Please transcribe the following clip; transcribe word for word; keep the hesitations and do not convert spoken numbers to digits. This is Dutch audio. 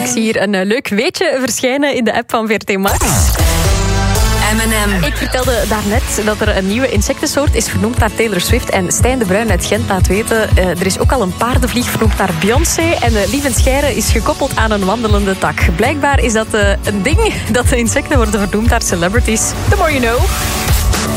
Ik zie hier een leuk weetje verschijnen in de app van V R T Max. M en M. Ik vertelde daarnet dat er een nieuwe insectensoort is vernoemd naar Taylor Swift. En Stijn de Bruin uit Gent laat weten, uh, er is ook al een paardenvlieg vernoemd naar Beyoncé. En uh, Lieven Scheire is gekoppeld aan een wandelende tak. Blijkbaar is dat uh, een ding dat de insecten worden vernoemd naar celebrities. The more you know.